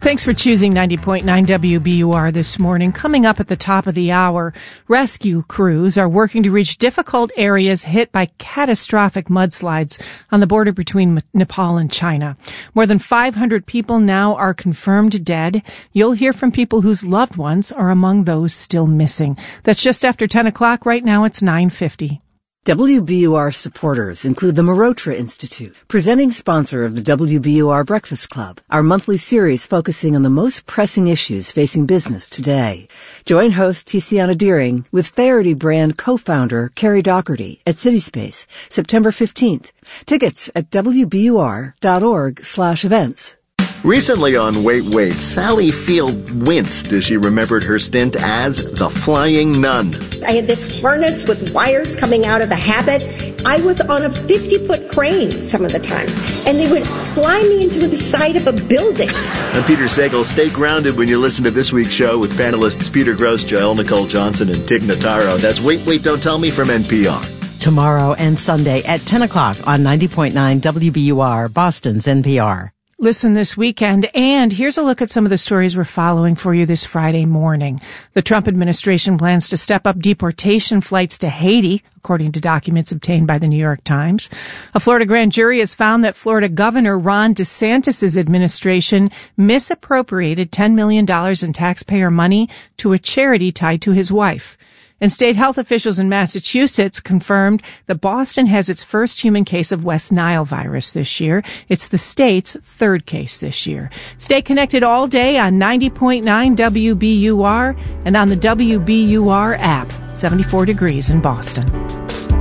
Thanks for choosing 90.9 WBUR this morning. Coming up at the top of the hour, rescue crews are working to reach difficult areas hit by catastrophic mudslides on the border between Nepal and China. More than 500 people now are confirmed dead. You'll hear from people whose loved ones are among those still missing. That's just after 10 o'clock. Right now it's 9:50. WBUR supporters include the Marotra Institute, presenting sponsor of the WBUR Breakfast Club, our monthly series focusing on the most pressing issues facing business today. Join host Tiziana Deering with Faherty brand co-founder Carrie Doherty at CitySpace, September 15th. Tickets at wbur.org/events. Recently on Wait, Sally Field winced as she remembered her stint as the Flying Nun. I had this harness with wires coming out of the habit. I was on a 50-foot crane some of the times, and they would fly me into the side of a building. I'm Peter Sagal. Stay grounded when you listen to this week's show with panelists Peter Grosz, Joelle Nicole Johnson, and Tig Notaro. That's Wait, Don't Tell Me from NPR. Tomorrow and Sunday at 10 o'clock on 90.9 WBUR, Boston's NPR. Listen this weekend, and here's a look at some of the stories we're following for you this Friday morning. The Trump administration plans to step up deportation flights to Haiti, according to documents obtained by the New York Times. A Florida grand jury has found that Florida Governor Ron DeSantis' administration misappropriated $10 million in taxpayer money to a charity tied to his wife. And state health officials in Massachusetts confirmed that Boston has its first human case of West Nile virus this year. It's the state's third case this year. Stay connected all day on 90.9 WBUR and on the WBUR app. 74 degrees in Boston.